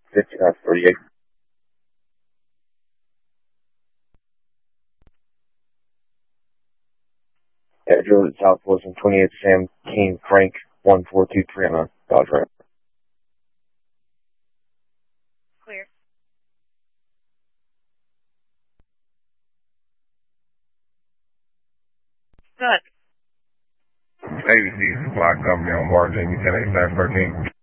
5938. Address at Southwest and 28 Sam King Frank 1423 on a Dodge Ram. Clear. Good. ABC Supply Company on Martin, 10 8 13.